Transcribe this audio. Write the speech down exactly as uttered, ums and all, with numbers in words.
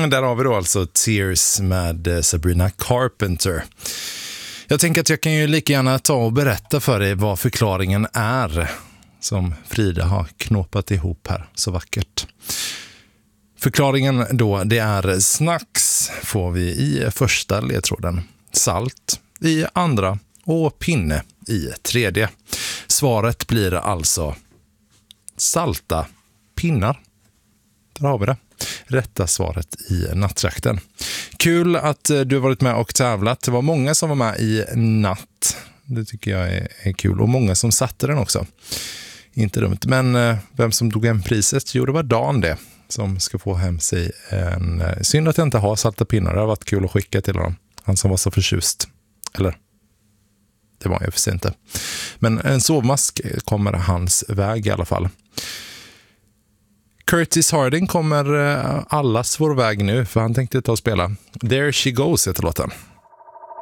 Mm, där har vi då alltså Tears med Sabrina Carpenter. Jag tänker att jag kan ju lika gärna ta och berätta för dig vad förklaringen är som Frida har knåpat ihop här så vackert. Förklaringen då, det är snacks får vi i första ledtråden, salt i andra och pinne i tredje. Svaret blir alltså salta pinnar. Där har vi det. Rätta svaret i nattjakten. Kul att du har varit med och tävlat. Det var många som var med i natt. Det tycker jag är, är kul. Och många som satte den också. Inte dumt. Men vem som tog hem priset? Jo, det var Dan det. Som ska få hem sig en... Synd att jag inte har salta pinnar. Det har varit kul att skicka till honom. Han som var så förtjust. Eller... Det var jag för sig inte. Men en sovmask kommer hans väg i alla fall. Curtis Harding kommer allas vår väg nu, för han tänkte ta och spela There She Goes heter låten.